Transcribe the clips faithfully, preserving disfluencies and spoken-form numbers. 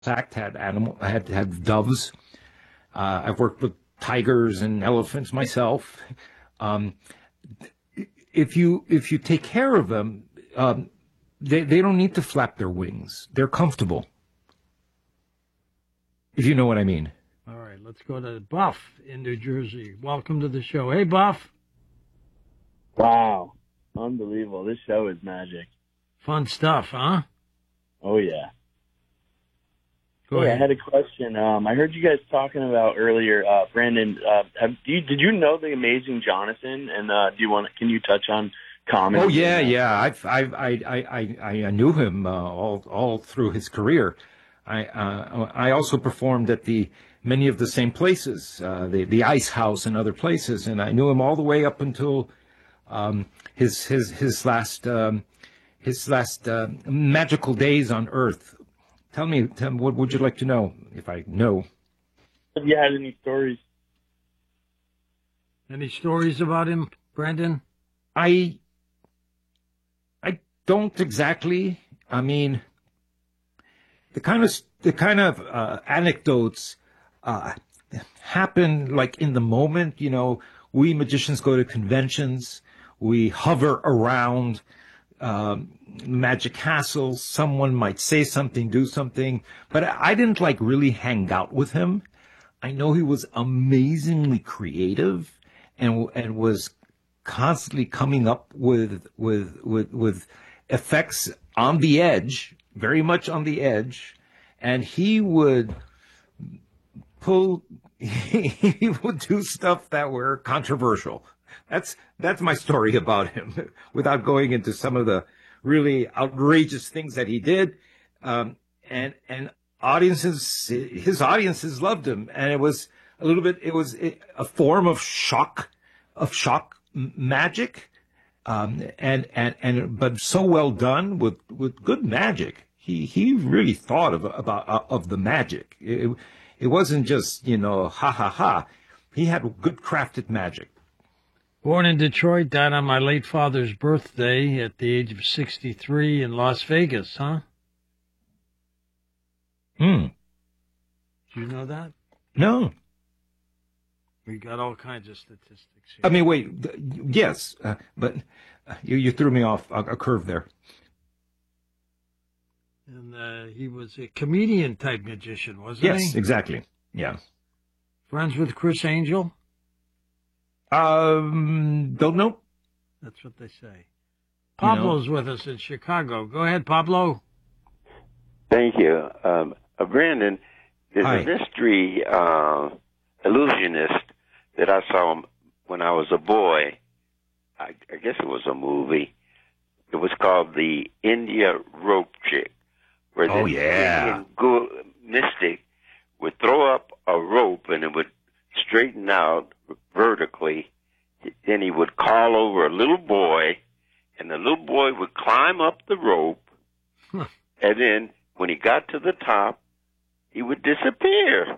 Act had animal had had doves. Uh, I've worked with tigers and elephants myself. Um, if you if you take care of them, um, they they don't need to flap their wings. They're comfortable. If you know what I mean. All right, let's go to Buff in New Jersey. Welcome to the show. Hey, Buff. Wow. Unbelievable. This show is magic. Fun stuff, huh? Oh, yeah. Go hey, ahead. I had a question. Um, I heard you guys talking about earlier, uh, Brandon. Uh, have, do you, did you know the amazing Jonathan? And uh, do you want? Can you touch on comedy? Oh yeah, yeah. I've, I've, I, I, I, I knew him uh, all, all through his career. I, uh, I also performed at the many of the same places, uh, the, the Ice House and other places, and I knew him all the way up until um, his, his, his last, um, his last uh, magical days on Earth. Tell me, tell me, what would you like to know? If I know, have you had any stories? Any stories about him, Brandon? I, I don't exactly. I mean, the kind of the kind of uh, anecdotes uh, happen like in the moment. You know, we magicians go to conventions, we hover around um, magic castles. Someone might say something, do something, but I didn't like really hang out with him. I know he was amazingly creative and and was constantly coming up with with with with effects on the edge, very much on the edge, and he would pull he would do stuff that were controversial. That's that's my story about him, without going into some of the really outrageous things that he did. Um, and and audiences, his audiences loved him, and it was a little bit, it was a form of shock, of shock magic, um, and and and but so well done with with good magic. He he really thought of about of the magic. It, it wasn't just, you know, ha ha ha. He had good crafted magic. Born in Detroit, died on my late father's birthday at the age of sixty-three in Las Vegas, huh? Hmm. Did you know that? No. We got all kinds of statistics here. I mean, wait, yes, uh, but you, you threw me off a, a curve there. And uh, he was a comedian-type magician, wasn't yes, he? Yes, exactly, yeah. Friends with Chris Angel? Um, don't know. That's what they say. Pablo's you know. with us in Chicago. Go ahead, Pablo. Thank you. Um, uh, Brandon, there's Hi. a mystery uh, illusionist that I saw when I was a boy. I, I guess it was a movie. It was called The India Rope Chick, where oh, the yeah. Indian go- mystic would throw up a rope and it would straighten out vertically. Then he would call over a little boy, and the little boy would climb up the rope, huh. and then when he got to the top, he would disappear.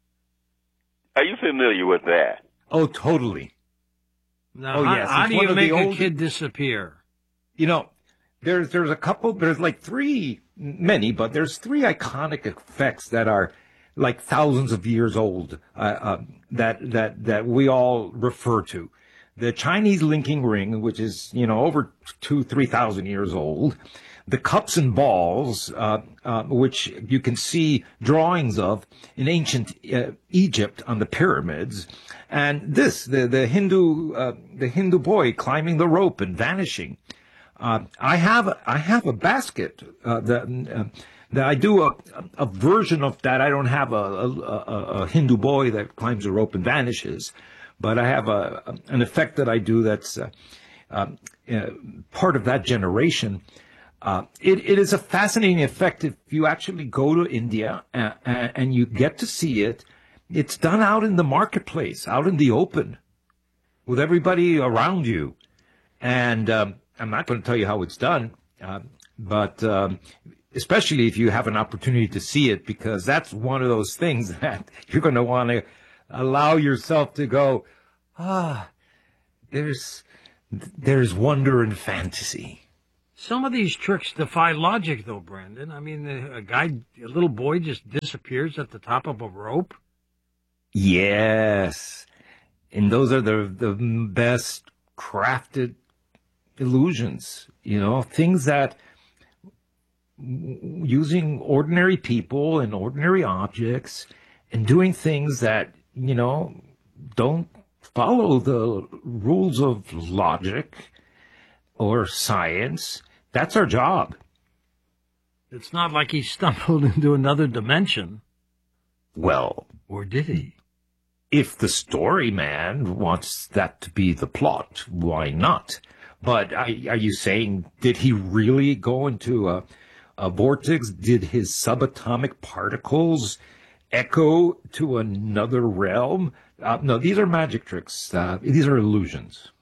Are you familiar with that? Oh, totally. Now, oh, how, yes. how It's do you one make of the a old... kid disappear? You know, there's there's a couple, there's like three, many, but there's three iconic effects that are like thousands of years old, uh, uh, that that that we all refer to. The Chinese linking ring, which is, you know, over two, three thousand years old. The cups and balls, uh, uh, which you can see drawings of in ancient uh, Egypt on the pyramids, and this, the the Hindu uh, the Hindu boy climbing the rope and vanishing. Uh, I have I have a basket uh, that uh, that I do a a version of that. I don't have a a, a, a Hindu boy that climbs a rope and vanishes, but I have a an effect that I do that's uh, uh, uh, part of that generation. Uh, it, it is a fascinating effect if you actually go to India and, and you get to see it. It's done out in the marketplace, out in the open, with everybody around you. And um, I'm not going to tell you how it's done, uh, but um, especially if you have an opportunity to see it, because that's one of those things that you're going to want to allow yourself to go, ah, there's there's wonder and fantasy. Some of these tricks defy logic, though, Brandon. I mean, a, a guy, a little boy just disappears at the top of a rope. Yes. And those are the, the best crafted illusions, you know, things that using ordinary people and ordinary objects and doing things that, you know, don't follow the rules of logic or science. That's our job. It's not like he stumbled into another dimension. Well, or did he? If the story man wants that to be the plot, why not? But are, are you saying, did he really go into a, a vortex? Did his subatomic particles echo to another realm? Uh, no, these are magic tricks. Uh, these are illusions.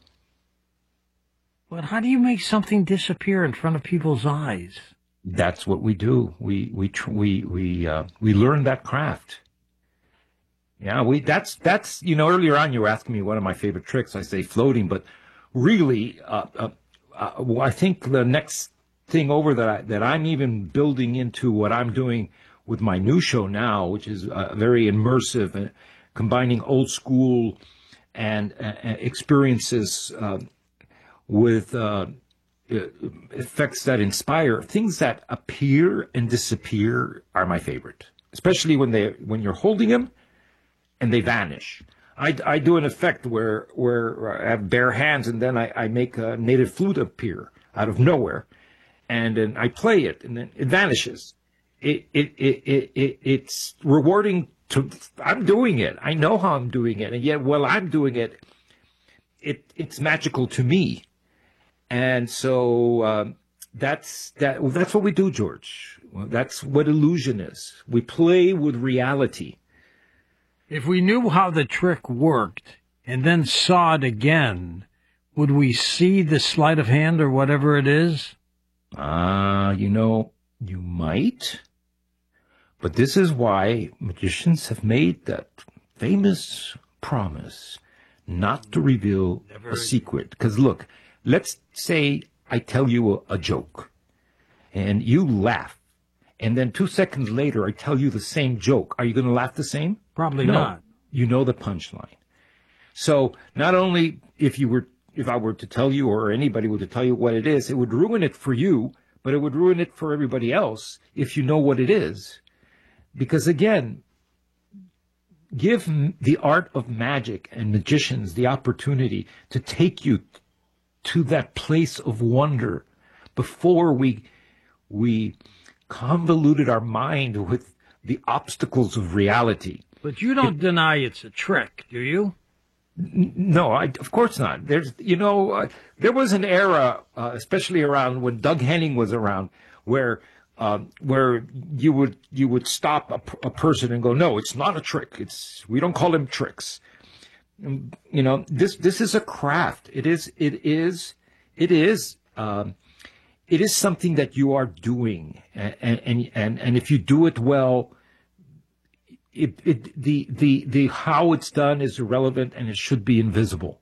But how do you make something disappear in front of people's eyes? That's what we do. We we tr- we we uh, we learn that craft. Yeah, we that's that's you know earlier on you were asking me one of my favorite tricks. I say floating, but really, uh, uh, uh, I think the next thing over that I, that I'm even building into what I'm doing with my new show now, which is uh, very immersive, and combining old school and uh, experiences uh, with uh, effects that inspire. Things that appear and disappear are my favorite, especially when they when you're holding them and they vanish. I, I do an effect where where I have bare hands and then I, I make a native flute appear out of nowhere, and then I play it and then it vanishes. It it it, it, it it's rewarding to. I'm doing it. I know how I'm doing it, and yet while I'm doing it, it it's magical to me. And so um, that's that. Well, that's what we do, George. Well, that's what illusion is. We play with reality. If we knew how the trick worked and then saw it again, would we see the sleight of hand or whatever it is? Ah, uh, you know, you might. But this is why magicians have made that famous promise not to reveal Never. a secret. Because look, let's say I tell you a, a joke and you laugh. And then two seconds later, I tell you the same joke. Are you going to laugh the same? Probably no. not. You know the punchline. So not only if you were, if I were to tell you or anybody were to tell you what it is, it would ruin it for you, but it would ruin it for everybody else if you know what it is. Because again, give the art of magic and magicians the opportunity to take you to that place of wonder before we, we, convoluted our mind with the obstacles of reality. But you don't it, deny it's a trick, do you? N- no, I, of course not. There's, you know, uh, there was an era, uh, especially around when Doug Henning was around, where uh, where you would you would stop a, a person and go, no, it's not a trick. It's we don't call them tricks. You know, this this is a craft. It is it is it is. Um, It is something that you are doing, and and and, and if you do it well, it, it the the the how it's done is irrelevant, and it should be invisible.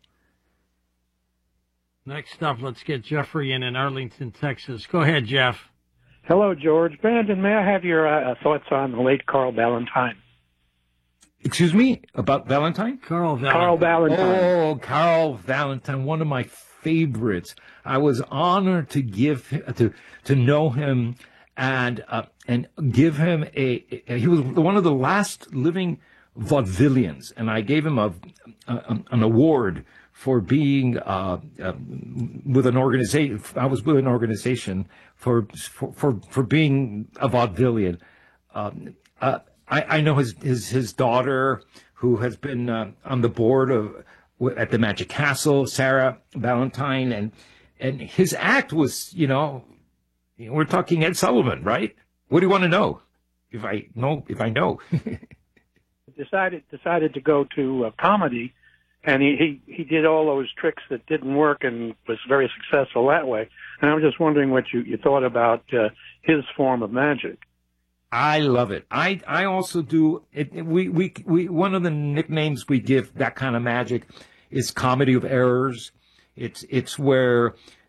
Next up, let's get Jeffrey in in Arlington, Texas. Go ahead, Jeff. Hello, George. Brandon, may I have your uh, thoughts on the late Carl Valentine? Excuse me, about Valentine? Carl Valentine. Carl Valentine. Oh, Carl Valentine, one of my favorites. I was honored to give to to know him and uh, and give him a, a. He was one of the last living vaudevillians, and I gave him a, a an award for being uh, uh, with an organization. I was with an organization for for for, for being a vaudevillian. Um, uh, I, I know his his his daughter, who has been uh, on the board of at the Magic Castle, Sarah Valentine, and and his act was, you know, we're talking Ed Sullivan, right? What do you want to know? If I know, if I know. decided decided to go to uh, comedy, and he, he he did all those tricks that didn't work and was very successful that way. And I was just wondering what you, you thought about uh, his form of magic. I love it. I, I also do it. We, we, we, one of the nicknames we give that kind of magic is comedy of errors. It's, it's where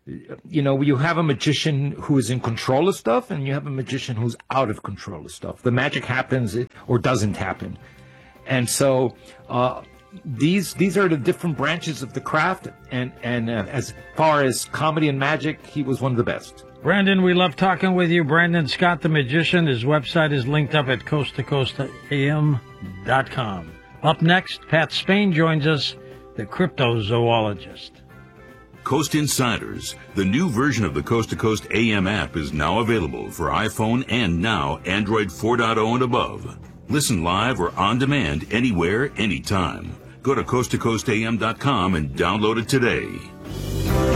you know, you have a magician who is in control of stuff, and you have a magician who's out of control of stuff. The magic happens or doesn't happen. And so uh, these these are the different branches of the craft, and, and uh, as far as comedy and magic, he was one of the best. Brandon, we love talking with you. Brandon Scott, the magician. His website is linked up at coast to coast a m dot com. Up next, Pat Spain joins us, the cryptozoologist. Coast Insiders, the new version of the Coast to Coast A M app, is now available for iPhone and now Android four point oh and above. Listen live or on demand anywhere, anytime. Go to coast to coast a m dot com and download it today.